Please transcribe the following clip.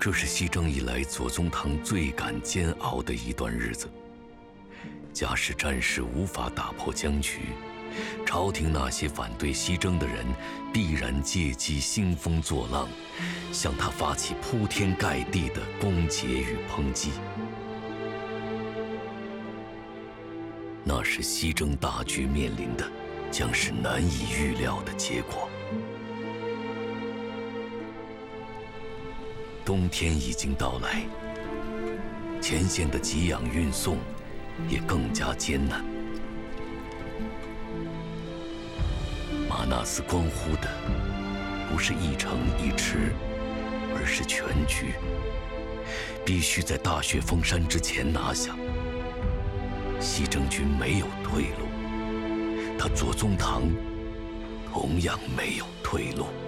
这是西征以来左宗棠最感煎熬的一段日子。假使战事无法打破僵局，朝廷那些反对西征的人必然借机兴风作浪，向他发起铺天盖地的攻讦与抨击。那时西征大局面临的将是难以预料的结果。冬天已经到来，前线的给养运送也更加艰难。马纳斯关乎的不是一城一池，而是全局，必须在大雪封山之前拿下。西征军没有退路，他左宗棠同样没有退路。